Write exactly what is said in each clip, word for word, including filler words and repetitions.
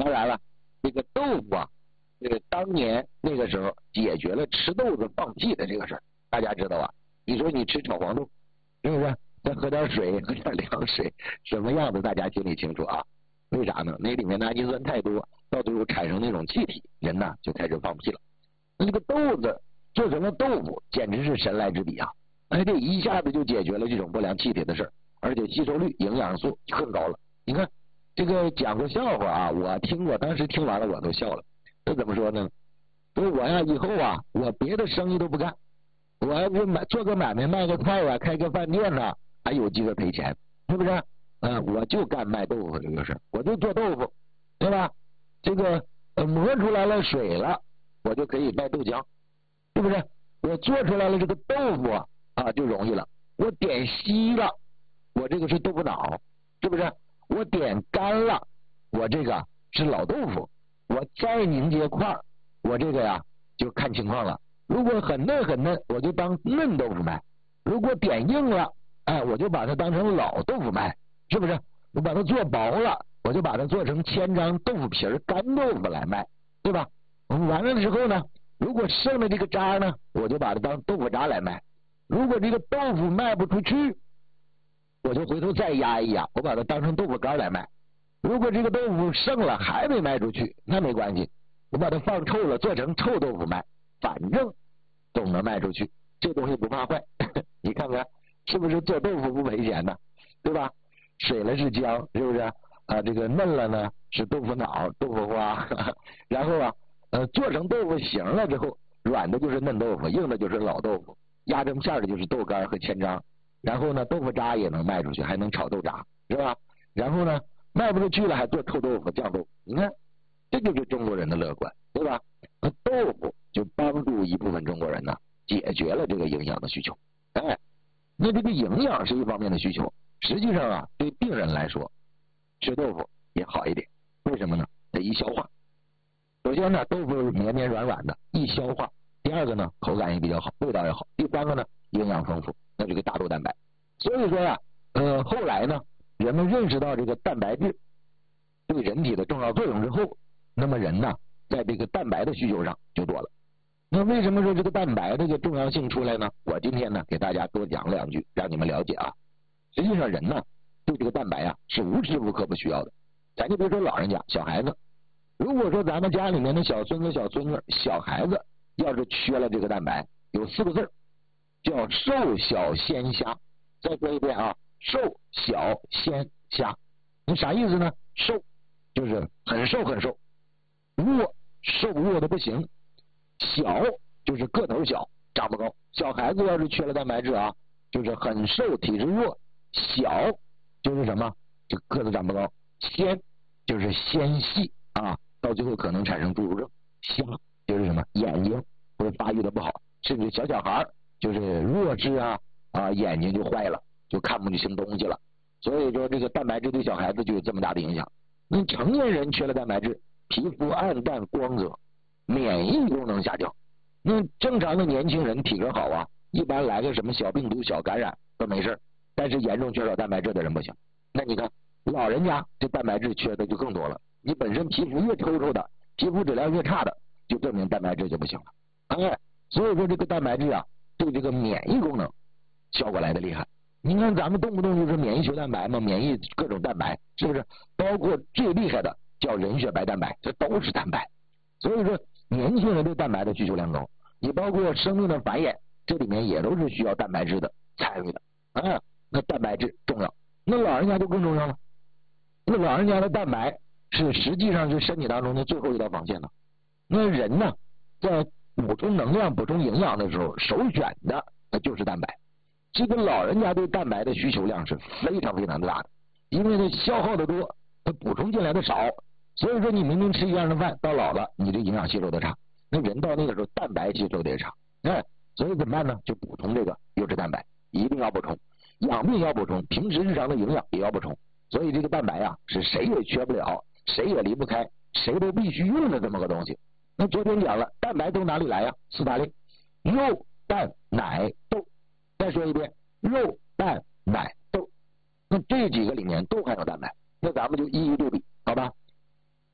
当然了，这个豆腐啊，这个当年那个时候解决了吃豆子放屁的这个事儿，大家知道吧？你说你吃炒黄豆，是不是？再喝点水，喝点凉水，什么样子大家心里清楚啊？为啥呢？那里面的氨基酸太多，到最后产生那种气体，人呢就开始放屁了。那这个豆子做成了豆腐，简直是神来之笔啊！哎，这一下子就解决了这种不良气体的事儿，而且吸收率、营养素更高了。你看这个讲个笑话啊，我听过，当时听完了我都笑了。这怎么说呢？说我呀以后啊，我别的生意都不干，我要是买做个买卖，卖个菜啊，开个饭店呢，还有机会赔钱，是不是？嗯、呃，我就干卖豆腐这个事儿，我就做豆腐，对吧？这个呃磨出来了水了，我就可以卖豆浆，是不是？我做出来了这个豆腐啊，啊就容易了。我点稀了，我这个是豆腐脑，是不是？我点干了，我这个是老豆腐。我再凝结块，我这个呀就看情况了。如果很嫩很嫩，我就当嫩豆腐卖；如果点硬了，哎，我就把它当成老豆腐卖，是不是？我把它做薄了，我就把它做成千张豆腐皮儿干豆腐来卖，对吧？完了之后呢，如果剩的这个渣呢，我就把它当豆腐渣来卖。如果这个豆腐卖不出去，我就回头再压一压，我把它当成豆腐干来卖。如果这个豆腐剩了还没卖出去，那没关系，我把它放臭了，做成臭豆腐卖，反正总能卖出去。这东西不怕坏，你看看是不是做豆腐不赔钱呢？对吧？水了是浆，是不是啊？这个嫩了呢是豆腐脑、豆腐花，然后啊，呃，做成豆腐形了之后，软的就是嫩豆腐，硬的就是老豆腐，压成片的就是豆干和千张。然后呢，豆腐渣也能卖出去，还能炒豆渣，是吧？然后呢，卖不出去了还做臭豆腐、酱豆腐，你看，这就是中国人的乐观，对吧？那豆腐就帮助一部分中国人呢，解决了这个营养的需求。哎，那这个营养是一方面的需求，实际上啊，对病人来说，吃豆腐也好一点。为什么呢？它易消化。首先呢，豆腐绵绵软软的，易消化；第二个呢，口感也比较好，味道也好；第三个呢，营养丰富。那这个大豆蛋白，所以说呀、啊，呃，后来呢，人们认识到这个蛋白质对人体的重要作用之后，那么人呢，在这个蛋白的需求上就多了。那为什么说这个蛋白这个重要性出来呢？我今天呢，给大家多讲两句，让你们了解啊。实际上人呢，对这个蛋白啊是无时无刻不需要的。咱就别说老人家，小孩子，如果说咱们家里面的小孙子、小孙女、小孩子要是缺了这个蛋白，有四个字叫瘦小鲜虾。再说一遍啊，瘦小鲜虾，你啥意思呢？瘦就是很瘦很瘦，弱瘦弱的不行，小就是个头小，长不高。小孩子要是缺了蛋白质啊，就是很瘦，体质弱；小就是什么，就个子长不高；纤就是纤细啊，到最后可能产生侏儒症；瞎就是什么，眼睛会发育的不好，甚至小小孩就是弱智啊啊，眼睛就坏了，就看不清东西了。所以说这个蛋白质对小孩子就有这么大的影响。那成年人缺了蛋白质，皮肤暗淡光泽，免疫功能下降。那正常的年轻人体格好啊，一般来个什么小病毒、小感染都没事，但是严重缺少蛋白质的人不行。那你看老人家这蛋白质缺的就更多了。你本身皮肤越抽抽的，皮肤质量越差的，就证明蛋白质就不行了。哎，所以说这个蛋白质啊，对这个免疫功能效果来的厉害。你看咱们动不动就是免疫球蛋白嘛，免疫各种蛋白，是不是？包括最厉害的叫人血白蛋白，这都是蛋白。所以说年轻人对蛋白的需求量高，你包括生命的繁衍，这里面也都是需要蛋白质的参与的啊。那蛋白质重要，那老人家就更重要了。那老人家的蛋白是实际上是身体当中的最后一道防线了。那人呢，在补充能量、补充营养的时候，首选的那就是蛋白。这个老人家对蛋白的需求量是非常非常大的，因为它消耗的多，它补充进来的少。所以说你明明吃一样的饭，到老了你这营养吸收的差，那人到那个时候蛋白吸收的也差。哎，所以怎么办呢？就补充这个优质蛋白，一定要补充。养病要补充，平时日常的营养也要补充。所以这个蛋白啊，是谁也缺不了，谁也离不开，谁都必须用的这么个东西。那昨天讲了，蛋白从哪里来呀？四大类：肉、蛋、奶、豆。再说一遍，肉、蛋、奶、豆。那这几个里面都含有蛋白，那咱们就一一对比，好吧？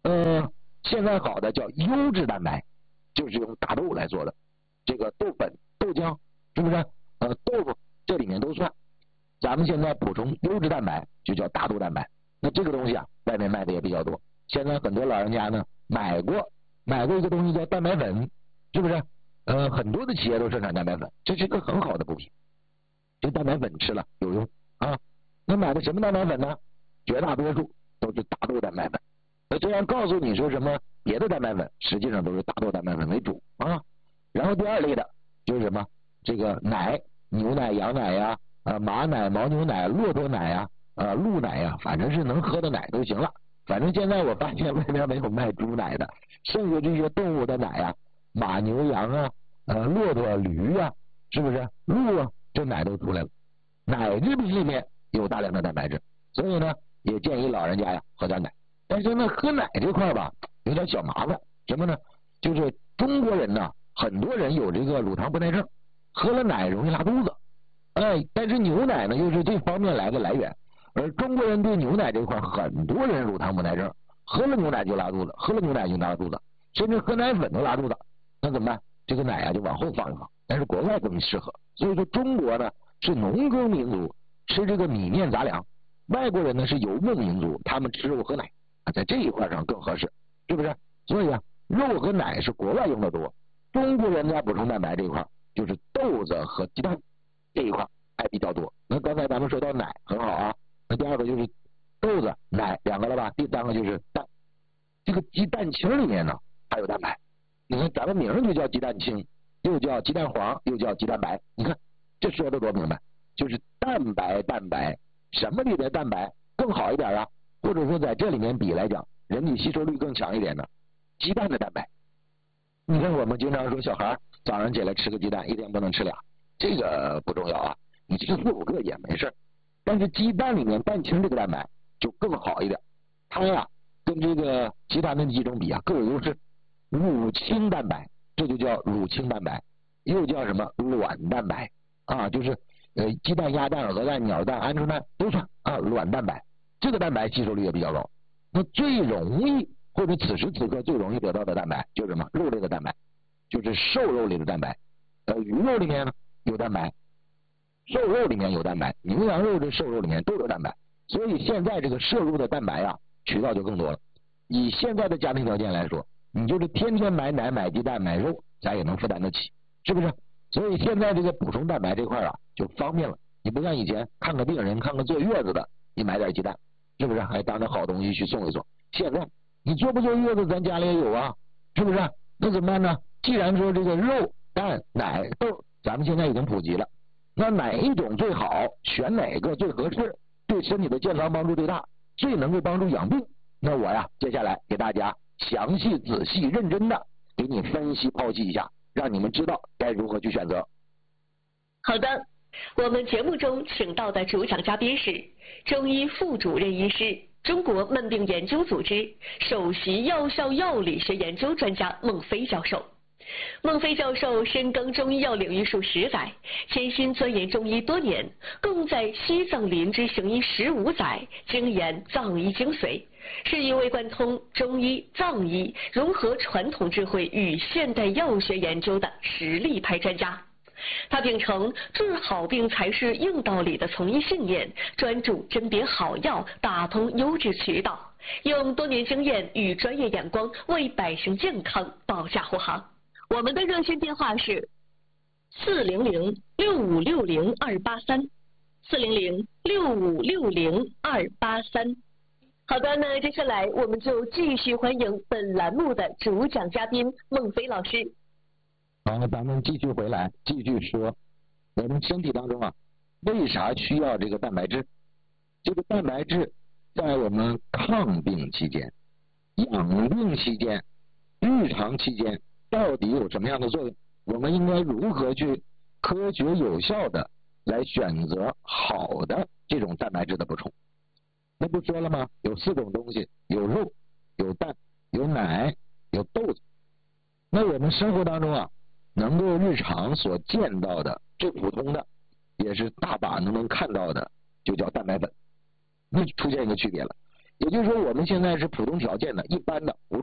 呃，现在好的叫优质蛋白，就是用大豆来做的，这个豆粉、豆浆是不是？呃，豆腐这里面都算。咱们现在补充优质蛋白就叫大豆蛋白。那这个东西啊，外面卖的也比较多。现在很多老人家呢买过买过一个东西叫蛋白粉，是不是？呃，很多的企业都生产蛋白粉，这是一个很好的补品。这蛋白粉吃了有用啊。那买的什么蛋白粉呢？绝大多数都是大豆蛋白粉。那这样告诉你说什么别的蛋白粉，实际上都是大豆蛋白粉为主啊。然后第二类的就是什么？这个奶，牛奶、羊奶呀、啊马奶、牦牛奶、骆驼奶呀、啊鹿奶呀，反正是能喝的奶都行了。反正现在我发现外面没有卖猪奶的，剩下这些动物的奶呀，马牛羊啊，呃骆驼驴呀、啊，是不是鹿啊？这奶都出来了。奶制品里面有大量的蛋白质，所以呢也建议老人家呀喝点奶。但是呢喝奶这块吧有点小麻烦，什么呢？就是中国人呢很多人有这个乳糖不耐症，喝了奶容易拉肚子。哎，但是牛奶呢又是这方面来的来源。而中国人对牛奶这块，很多人乳糖不耐症，喝了牛奶就拉肚子，喝了牛奶就拉肚子，甚至喝奶粉都拉肚子。那怎么办？这个奶啊就往后放一放。但是国外更适合，所以说中国呢是农耕民族，吃这个米面杂粮；外国人呢是游牧民族，他们吃肉喝奶啊，在这一块上更合适，是不是？所以啊，肉和奶是国外用的多，中国人在补充蛋白这一块，就是豆子和鸡蛋这一块还比较多。那刚才咱们说到奶很好啊。那第二个就是豆子、奶两个了吧？第三个就是蛋。这个鸡蛋清里面呢还有蛋白。你看咱们名就叫鸡蛋清，又叫鸡蛋黄，又叫鸡蛋白。你看这说的多明白，就是蛋白蛋白，什么里面蛋白更好一点啊？或者说在这里面比来讲，人体吸收率更强一点的，鸡蛋的蛋白。你看我们经常说小孩早上起来吃个鸡蛋，一天不能吃俩，这个不重要啊，你吃四五个也没事。但是鸡蛋里面蛋清这个蛋白就更好一点，它呀跟这个其他的几种比啊各有优势。乳清蛋白，这就叫乳清蛋白，又叫什么卵蛋白啊，就是呃鸡蛋、鸭蛋、鹅蛋、鸟蛋、鹌鹑蛋都算啊卵蛋白。这个蛋白吸收率也比较高。那最容易或者此时此刻最容易得到的蛋白就是什么？肉类的蛋白，就是瘦肉里的蛋白。呃，鱼肉里面呢有蛋白。瘦肉里面有蛋白，牛羊肉这瘦肉里面都有蛋白，所以现在这个摄入的蛋白啊渠道就更多了。以现在的家庭条件来说，你就是天天买奶、买鸡蛋、买肉，咱也能负担得起，是不是？所以现在这个补充蛋白这块啊就方便了。你不像以前看个病人、看个坐月子的，你买点鸡蛋，是不是？还当着好东西去送一送。现在你坐不坐月子，咱家里也有啊，是不是？那怎么办呢？既然说这个肉、蛋、奶、豆，咱们现在已经普及了。那哪一种最好？选哪个最合适？对身体的健康帮助最大，最能够帮助养病？那我呀，接下来给大家详细、仔细、认真的给你分析、剖析一下，让你们知道该如何去选择。 好的，我们节目中请到的主讲嘉宾是中医副主任医师、中国慢病研究组织首席药效药理学研究专家孟非教授。孟非教授深耕中医药领域数十载，潜心钻研中医多年，共在西藏林芝行医十五载，精研藏医精髓，是一位贯通中医、藏医、融合传统智慧与现代药学研究的实力派专家。他秉承治好病才是硬道理的从医信念，专注甄别好药，打通优质渠道，用多年经验与专业眼光为百姓健康保驾护航。我们的热线电话是四零零六五六零二八三，四零零六五六零二八三。好的，那接下来我们就继续欢迎本栏目的主讲嘉宾孟非老师。 好，咱们继续回来，继续说我们身体当中啊，为啥需要这个蛋白质？这个蛋白质在我们抗病期间、养病期间、日常期间到底有什么样的作用？我们应该如何去科学有效的来选择好的这种蛋白质的补充？那不说了吗？有四种东西，有肉、有蛋、有奶、有豆子。那我们生活当中啊，能够日常所见到的最普通的，也是大把能能看到的，就叫蛋白粉。那出现一个区别了， 也就是说我们现在是普通条件的、一般的、普